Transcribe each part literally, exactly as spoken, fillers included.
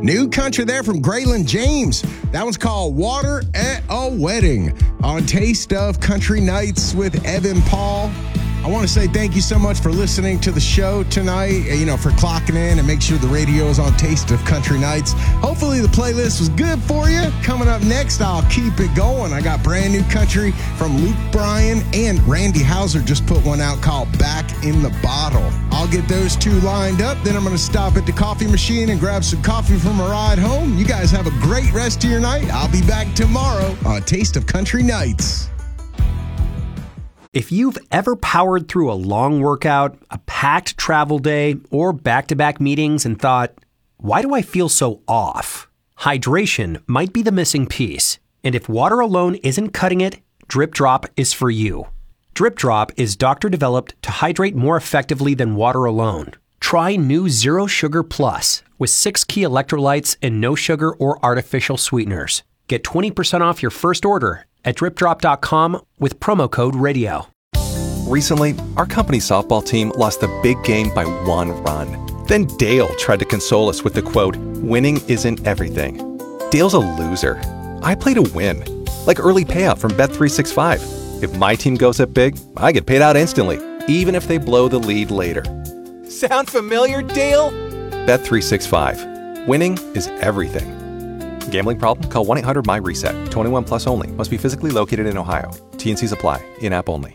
New country there from Graylin James. That one's called Water at a Wedding on Taste of Country Nights with Evan Paul. I want to say thank you so much for listening to the show tonight, you know, for clocking in and make sure the radio is on Taste of Country Nights. Hopefully the playlist was good for you. Coming up next, I'll keep it going. I got brand new country from Luke Bryan, and Randy Houser just put one out called Back in the Bottle. I'll get those two lined up. Then I'm going to stop at the coffee machine and grab some coffee from a ride home. You guys have a great rest of your night. I'll be back tomorrow on Taste of Country Nights. If you've ever powered through a long workout, a packed travel day, or back-to-back meetings and thought, why do I feel so off? Hydration might be the missing piece. And if water alone isn't cutting it, Drip Drop is for you. Drip Drop is doctor-developed to hydrate more effectively than water alone. Try new Zero Sugar Plus with six key electrolytes and no sugar or artificial sweeteners. Get twenty percent off your first order at drip drop dot com with promo code radio. Recently, our company's softball team lost the big game by one run. Then Dale tried to console us with the quote, "Winning isn't everything." Dale's a loser. I play to win, like early payout from Bet three sixty-five. If my team goes up big, I get paid out instantly, even if they blow the lead later. Sound familiar, Dale? Bet three sixty-five. Winning is everything. Gambling problem? Call one eight hundred M Y reset. twenty-one plus only. Must be physically located in Ohio. T and Cs apply. In-app only.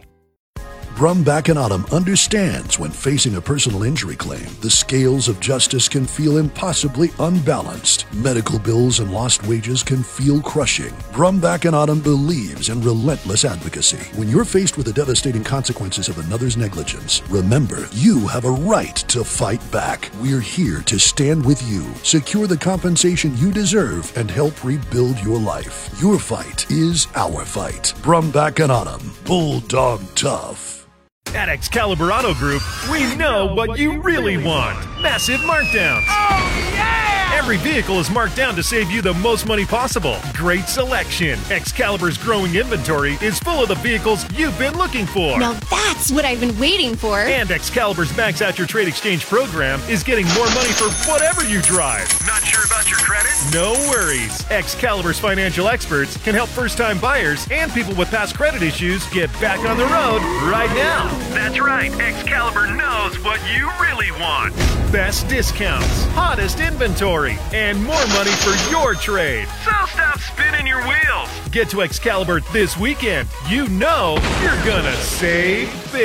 Brumback and Autumn understands when facing a personal injury claim, the scales of justice can feel impossibly unbalanced. Medical bills and lost wages can feel crushing. Brumback and Autumn believes in relentless advocacy. When you're faced with the devastating consequences of another's negligence, remember, you have a right to fight back. We're here to stand with you, secure the compensation you deserve, and help rebuild your life. Your fight is our fight. Brumback and Autumn, Bulldog Tough. At Excalibur Auto Group, we know what you really want. Massive markdowns. Oh, yeah! Every vehicle is marked down to save you the most money possible. Great selection. Excalibur's growing inventory is full of the vehicles you've been looking for. Now that's what I've been waiting for. And Excalibur's Max Out Your Trade Exchange program is getting more money for whatever you drive. Not sure about your credit? No worries. Excalibur's financial experts can help first-time buyers and people with past credit issues get back on the road right now. That's right. Excalibur knows what you really want. Best discounts, hottest inventory, and more money for your trade. So stop spinning your wheels. Get to Excalibur this weekend. You know you're gonna save big.